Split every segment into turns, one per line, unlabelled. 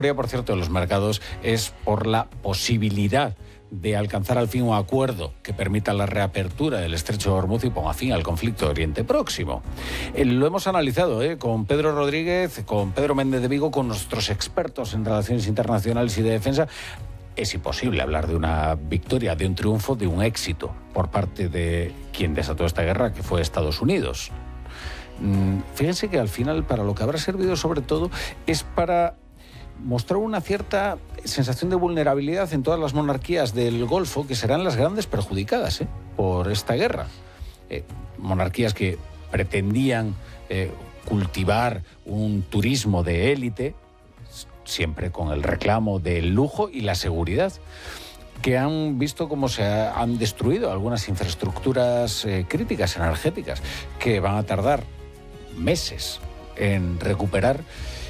Por cierto, de los mercados es por la posibilidad de alcanzar al fin un acuerdo que permita la reapertura del estrecho de Hormuz y ponga fin al conflicto de Oriente Próximo. Lo hemos analizado con Pedro Rodríguez, con Pedro Méndez de Vigo, con nuestros expertos en relaciones internacionales y de defensa. Es imposible hablar de una victoria, de un triunfo, de un éxito por parte de quien desató esta guerra, que fue Estados Unidos. Fíjense que al final, para lo que habrá servido sobre todo, es para mostrar una cierta sensación de vulnerabilidad en todas las monarquías del Golfo, que serán las grandes perjudicadas por esta guerra. Monarquías que pretendían cultivar un turismo de élite, siempre con el reclamo del lujo y la seguridad, que han visto cómo se han destruido algunas infraestructuras críticas, energéticas, que van a tardar meses en recuperar.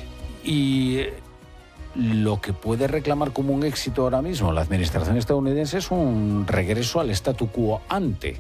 Y lo que puede reclamar como un éxito ahora mismo la administración estadounidense es un regreso al statu quo ante.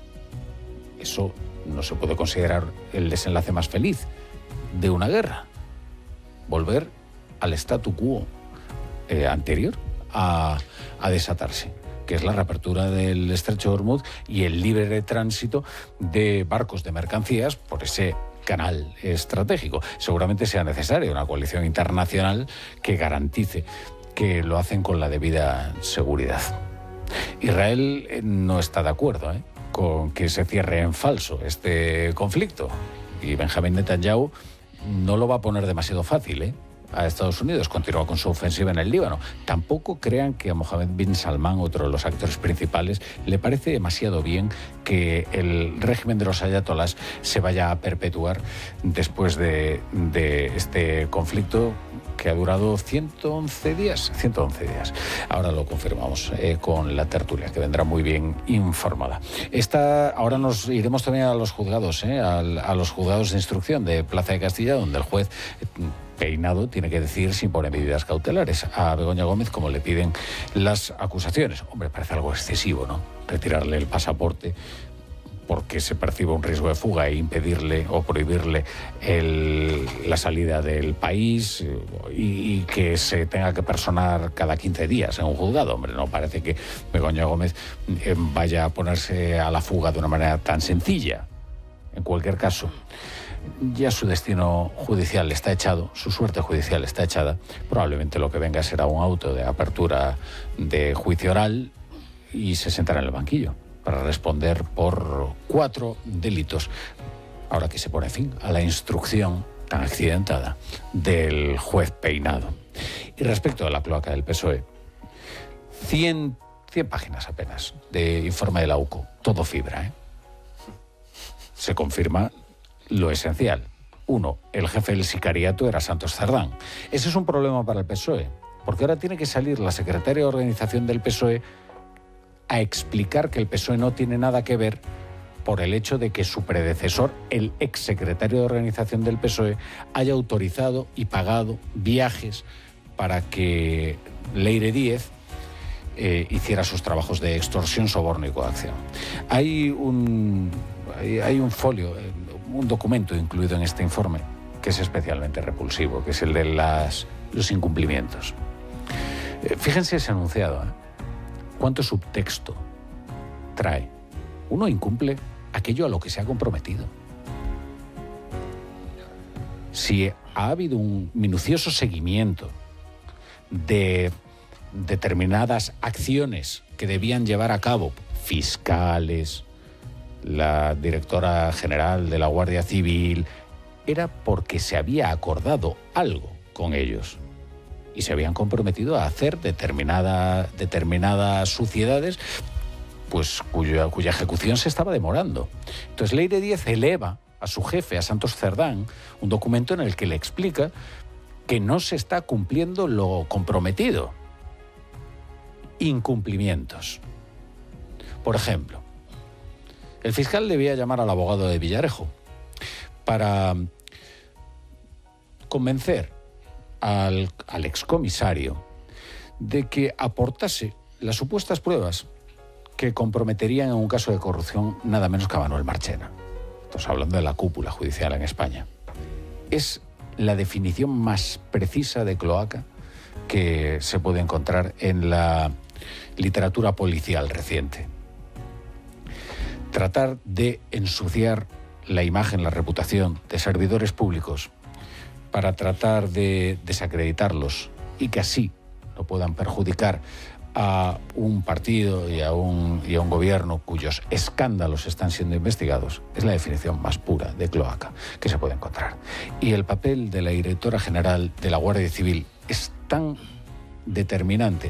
Eso no se puede considerar el desenlace más feliz de una guerra. Volver al statu quo anterior a desatarse, que es la reapertura del estrecho de Hormuz y el libre tránsito de barcos de mercancías por ese canal estratégico. Seguramente sea necesaria una coalición internacional que garantice que lo hacen con la debida seguridad. Israel no está de acuerdo con que se cierre en falso este conflicto, y Benjamín Netanyahu no lo va a poner demasiado fácil a Estados Unidos. Continúa con su ofensiva en el Líbano. Tampoco crean que a Mohammed bin Salman, otro de los actores principales, le parece demasiado bien que el régimen de los ayatolás se vaya a perpetuar después de este conflicto que ha durado 111 días. Ahora lo confirmamos con la tertulia, que vendrá muy bien informada. Ahora nos iremos también a los juzgados, a los juzgados de instrucción de Plaza de Castilla, donde el juez Peinado tiene que decidir si impone medidas cautelares a Begoña Gómez, como le piden las acusaciones. Hombre, parece algo excesivo, ¿no? Retirarle el pasaporte porque se percibe un riesgo de fuga e impedirle o prohibirle la salida del país y que se tenga que personar cada 15 días en un juzgado. Hombre, no parece que Begoña Gómez vaya a ponerse a la fuga de una manera tan sencilla. En cualquier caso, ya su destino judicial está echado, su suerte judicial está echada. Probablemente lo que venga será un auto de apertura de juicio oral y se sentará en el banquillo para responder por 4 delitos, ahora que se pone fin a la instrucción tan accidentada del juez Peinado. Y respecto a la cloaca del PSOE, 100 páginas apenas de informe de la UCO, todo fibra, Se confirma lo esencial. 1. El jefe del sicariato era Santos Cerdán. Ese es un problema para el PSOE, porque ahora tiene que salir la secretaria de organización del PSOE a explicar que el PSOE no tiene nada que ver por el hecho de que su predecesor, el exsecretario de organización del PSOE, haya autorizado y pagado viajes para que Leire Díez hiciera sus trabajos de extorsión, soborno y coacción. Hay un folio, un documento incluido en este informe que es especialmente repulsivo, que es el de los incumplimientos. Fíjense ese enunciado, ¿cuánto subtexto trae? Uno incumple aquello a lo que se ha comprometido. Si ha habido un minucioso seguimiento de determinadas acciones que debían llevar a cabo fiscales, la directora general de la Guardia Civil, era porque se había acordado algo con ellos y se habían comprometido a hacer determinadas suciedades, pues cuya ejecución se estaba demorando. Entonces Leire Díez eleva a su jefe, a Santos Cerdán, un documento en el que le explica que no se está cumpliendo lo comprometido. Incumplimientos. Por ejemplo, el fiscal debía llamar al abogado de Villarejo para convencer al excomisario de que aportase las supuestas pruebas que comprometerían en un caso de corrupción nada menos que a Manuel Marchena. Estamos hablando de la cúpula judicial en España. Es la definición más precisa de cloaca que se puede encontrar en la literatura policial reciente. Tratar de ensuciar la imagen, la reputación de servidores públicos para tratar de desacreditarlos y que así no puedan perjudicar a un partido y a un gobierno cuyos escándalos están siendo investigados, es la definición más pura de cloaca que se puede encontrar. Y el papel de la directora general de la Guardia Civil es tan determinante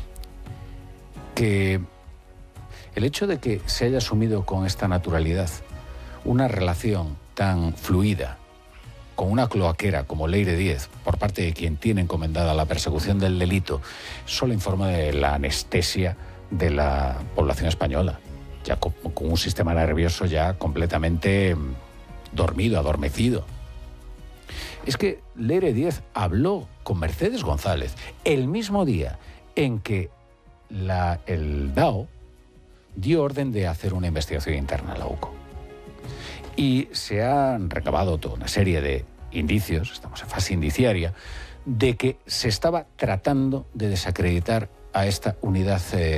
que el hecho de que se haya asumido con esta naturalidad una relación tan fluida con una cloaquera como Leire Díez, por parte de quien tiene encomendada la persecución del delito, solo informa de la anestesia de la población española, ya con un sistema nervioso ya completamente dormido, adormecido. Es que Leire Díez habló con Mercedes González el mismo día en que el DAO dio orden de hacer una investigación interna a la UCO. Y se han recabado toda una serie de indicios, estamos en fase indiciaria, de que se estaba tratando de desacreditar a esta unidad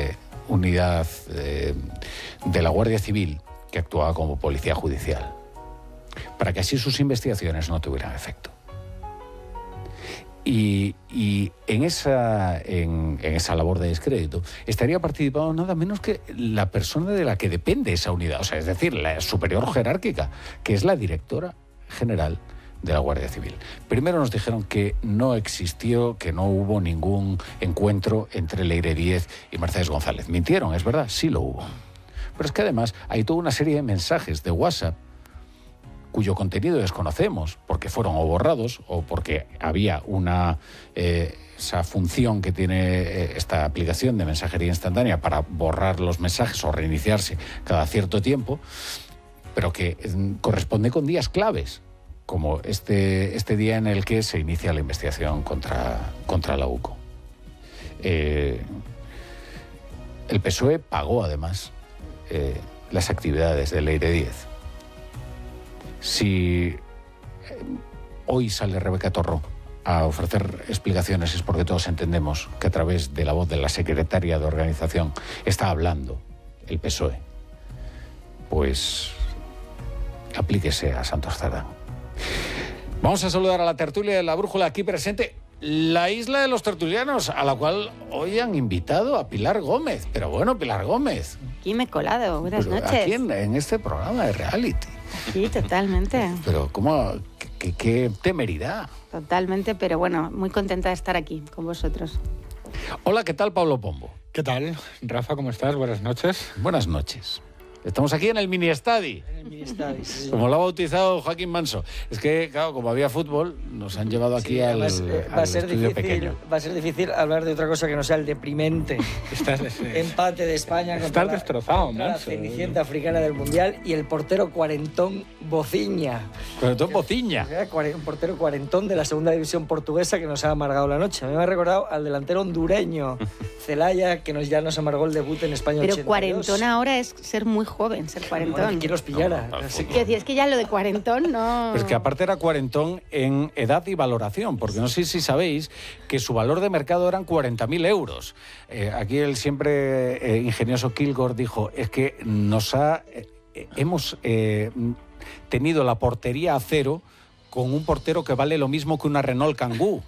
de la Guardia Civil que actuaba como policía judicial, para que así sus investigaciones no tuvieran efecto. Y en esa labor de descrédito estaría participando nada menos que la persona de la que depende esa unidad, o sea, es decir, la superior jerárquica, que es la directora general de la Guardia Civil. Primero nos dijeron que no existió, que no hubo ningún encuentro entre Leire Díez y Mercedes González. Mintieron, es verdad, sí lo hubo. Pero es que además hay toda una serie de mensajes de WhatsApp cuyo contenido desconocemos, porque fueron o borrados o porque había esa función que tiene esta aplicación de mensajería instantánea para borrar los mensajes o reiniciarse cada cierto tiempo, pero que corresponde con días claves, como este día en el que se inicia la investigación contra la UCO. El PSOE pagó además las actividades de Leire Díez. Si hoy sale Rebeca Torró a ofrecer explicaciones es porque todos entendemos que a través de la voz de la secretaria de organización está hablando el PSOE. Pues aplíquese a Santos Cerdán. Vamos a saludar a la tertulia de la Brújula aquí presente, la isla de los tertulianos, a la cual hoy han invitado a Pilar Gómez. Pero bueno, Pilar Gómez.
Aquí me he colado. Buenas noches.
Aquí en este programa de reality.
Sí, totalmente.
Pero ¿cómo? ¿Qué temeridad?
Totalmente, pero bueno, muy contenta de estar aquí con vosotros.
Hola, ¿qué tal, Pablo Pombo?
¿Qué tal? Rafa, ¿cómo estás? Buenas noches.
Buenas noches. Estamos aquí en el mini estadi.
En el mini estadi, sí.
Como lo ha bautizado Joaquín Manso. Es que, claro, como había fútbol, nos han llevado aquí al estudio pequeño.
Va a ser difícil hablar de otra cosa que no sea el deprimente empate de España contra
destrozado,
la cenicienta africana del Mundial y el portero cuarentón Bociña.
¿Cuarentón Bociña?
Un portero cuarentón de la segunda división portuguesa que nos ha amargado la noche. A mí me ha recordado al delantero hondureño Celaya, que ya nos amargó el debut en España.
Pero
82.
cuarentón ahora es ser muy joven, ser cuarentón.
Bueno, ¿quién los pillara?
Es que ya lo de cuarentón no...
Pues que aparte era cuarentón en edad y valoración, porque no sé si sabéis que su valor de mercado eran 40.000 euros. Aquí el siempre ingenioso Kilgore dijo, es que hemos tenido la portería a cero con un portero que vale lo mismo que una Renault Kangoo.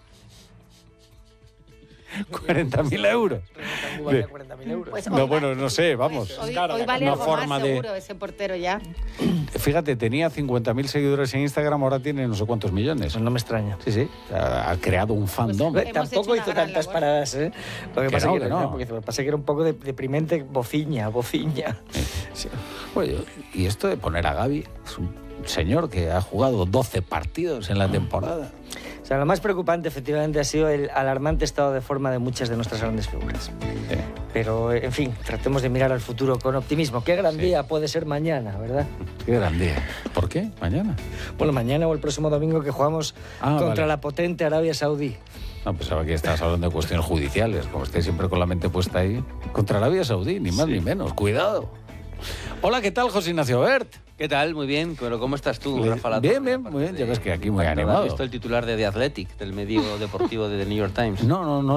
40.000 euros.
Vale 40.000 euros.
Pues
no, bueno, no sé, vamos.
Hoy vale
una
algo
forma
más
de...
seguro ese portero ya.
Fíjate, tenía 50.000 seguidores en Instagram, ahora tiene no sé cuántos millones.
No me extraña.
Sí, sí. Ha creado un fandom.
Pues,
tampoco hizo tantas
labor.
paradas, ¿eh? Lo que pasa es que era un poco deprimente, Bociña. Sí.
Oye, y esto de poner a Gavi, es un señor que ha jugado 12 partidos en la temporada.
O sea, lo más preocupante efectivamente ha sido el alarmante estado de forma de muchas de nuestras grandes figuras. Pero, en fin, tratemos de mirar al futuro con optimismo. Qué gran día puede ser mañana, ¿verdad?
Qué gran día. ¿Por qué? ¿Mañana?
Bueno, mañana o el próximo domingo que jugamos contra la potente Arabia Saudí.
No, pensaba que estabas hablando de cuestiones judiciales, como estáis siempre con la mente puesta ahí. Contra Arabia Saudí, ni más ni menos. Cuidado. Hola, ¿qué tal, José Ignacio Bert?
¿Qué tal? Muy bien. Pero ¿cómo estás tú, Rafa La Torre?
Bien, muy bien. Yo creo que aquí muy animado.
¿Has visto el titular de The Athletic, del medio deportivo de The New York Times?
No